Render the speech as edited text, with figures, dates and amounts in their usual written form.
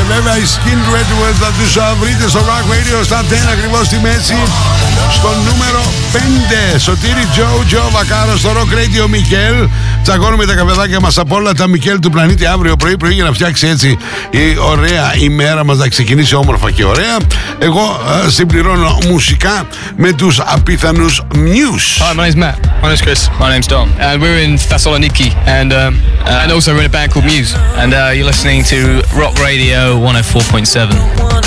βέβαια οι Skindred θα τους βρείτε στο Rock Radio στα 10 ακριβώς στη μέση. Στο νούμερο 5 Σωτήρη Τζο Βακάρο, στο Rock Radio Μικέλ. Τσακώνουμε τα καφεδάκια μας από όλα τα Μικέλ του πλανήτη αύριο πρωί για να φτιάξει έτσι η ωραία ημέρα μας, να ξεκινήσει όμορφα και ωραία. Εγώ συμπληρώνω μουσικά με τους απίθανους Muse. Hi, my name's Matt. My name's Chris. My name's Dom. And we're in Thessaloniki, and also we're in a band called Muse. And you're listening to Rock Radio 104.7.